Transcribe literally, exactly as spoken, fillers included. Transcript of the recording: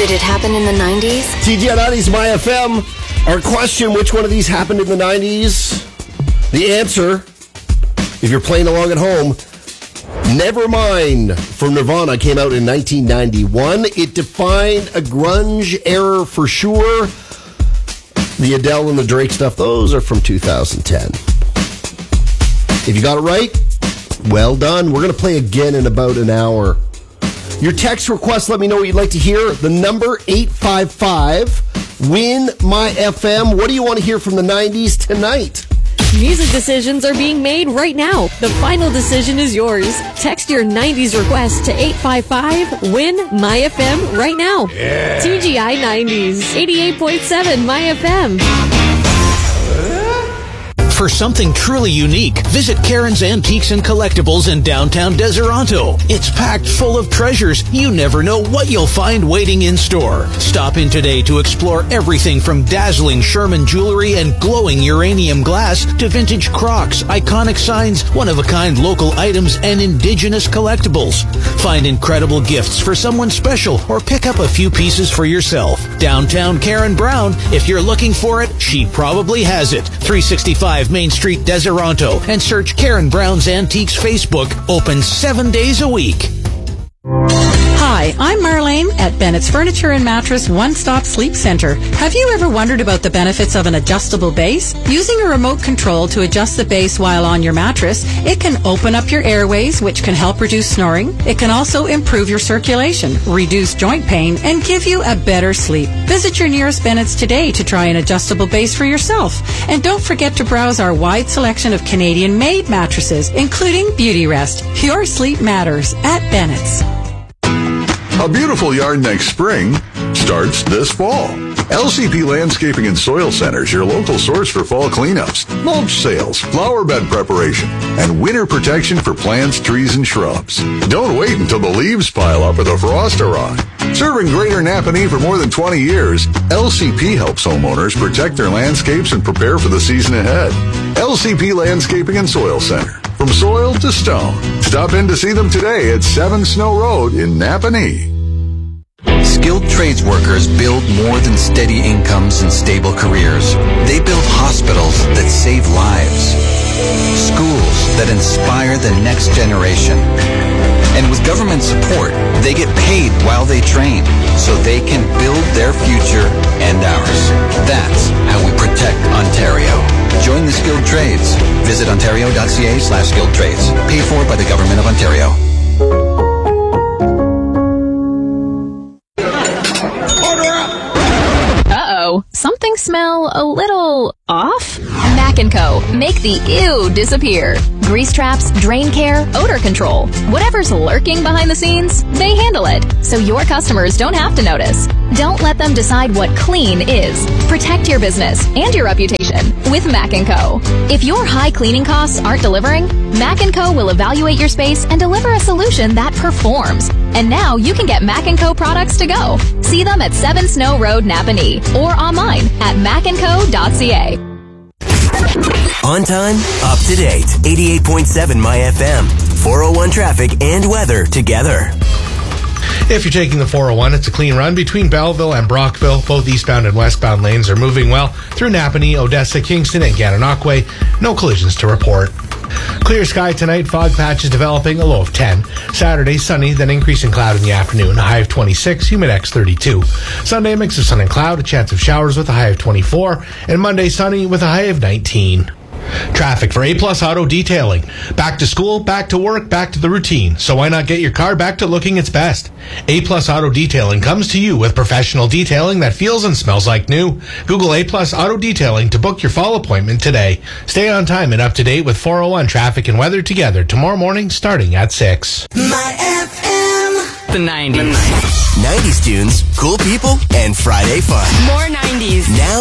Did it happen in the nineties? T G I nineties, My F M. Our question, which one of these happened in the nineties? The answer, if you're playing along at home, Nevermind from Nirvana came out in nineteen ninety-one. It defined a grunge era for sure. The Adele and the Drake stuff, those are from two thousand ten. If you got it right, well done. We're going to play again in about an hour. Your text request, let me know what you'd like to hear. The number eight five five, win my F M. What do you want to hear from the nineties tonight? Music decisions are being made right now. The final decision is yours. Text your nineties request to eight five five, win my F M right now. Yeah. T G I nineties, eighty-eight point seven my F M. For something truly unique, visit Karen's Antiques and Collectibles in downtown Deseronto. It's packed full of treasures. You never know what you'll find waiting in store. Stop in today to explore everything from dazzling Sherman jewelry and glowing uranium glass to vintage Crocs, iconic signs, one-of-a-kind local items, and indigenous collectibles. Find incredible gifts for someone special or pick up a few pieces for yourself. Downtown Karen Brown. If you're looking for it, she probably has it. three sixty-five Main Street, Deseronto, and search Karen Brown's Antiques Facebook. Open seven days a week. Hi, I'm Marlene at Bennett's Furniture and Mattress One-Stop Sleep Center. Have you ever wondered about the benefits of an adjustable base? Using a remote control to adjust the base while on your mattress, it can open up your airways, which can help reduce snoring. It can also improve your circulation, reduce joint pain, and give you a better sleep. Visit your nearest Bennett's today to try an adjustable base for yourself. And don't forget to browse our wide selection of Canadian-made mattresses, including Beauty Rest. Your sleep matters at Bennett's. A beautiful yard next spring starts this fall. L C P Landscaping and Soil Center is your local source for fall cleanups, mulch sales, flower bed preparation, and winter protection for plants, trees, and shrubs. Don't wait until the leaves pile up or the frost arrive. Serving Greater Napanee for more than twenty years, L C P helps homeowners protect their landscapes and prepare for the season ahead. L C P Landscaping and Soil Center. From soil to stone. Stop in to see them today at seven Snow Road in Napanee. Skilled trades workers build more than steady incomes and stable careers. They build hospitals that save lives, schools that inspire the next generation. And with government support, they get paid while they train, so they can build their future and ours. That's how we protect Ontario. Join the skilled trades. Visit ontario.ca slash skilled trades. Paid for by the Government of Ontario. Uh-oh. Something smell a little off? Mac and Co. Make the ew disappear. Grease traps, drain care, odor control. Whatever's lurking behind the scenes, they handle it, so your customers don't have to notice. Don't let them decide what clean is. Protect your business and your reputation with Mac and Co. If your high cleaning costs aren't delivering, Mac and Co. will evaluate your space and deliver a solution that performs. And now you can get Mac and Co. products to go. See them at seven Snow Road, Napanee, or online at mac and co dot c a. On time, up to date. eighty-eight point seven My F M. four oh one traffic and weather together. If you're taking the four oh one, it's a clean run between Belleville and Brockville. Both eastbound and westbound lanes are moving well through Napanee, Odessa, Kingston, and Gananoque. No collisions to report. Clear sky tonight, fog patches developing, a low of ten. Saturday, sunny, then increasing cloud in the afternoon, a high of twenty-six, humid X thirty-two. Sunday, a mix of sun and cloud, a chance of showers with a high of twenty-four. And Monday, sunny with a high of nineteen. Traffic for A-Plus Auto Detailing. Back to school, back to work, back to the routine. So why not get your car back to looking its best? A-Plus Auto Detailing comes to you with professional detailing that feels and smells like new. Google A-Plus Auto Detailing to book your fall appointment today. Stay on time and up to date with four oh one traffic and weather together tomorrow morning starting at six. My F M. The nineties. nineties tunes, cool people, and Friday fun. More nineties. Now